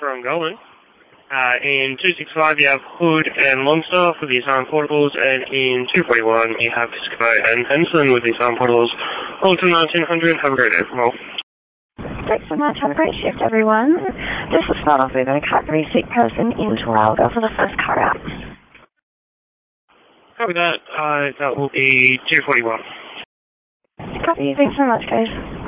from Golan. In 265 you have Hood and Longstaff with the assigned portables, and in 241 you have Piscopo and Henson with the assigned portables. All to 1900, have a great day from all. Thanks so much, have a great shift everyone. This is start off with a category seat person into Alga for the first car out. Copy that, that will be 241. Copy, thanks so much guys.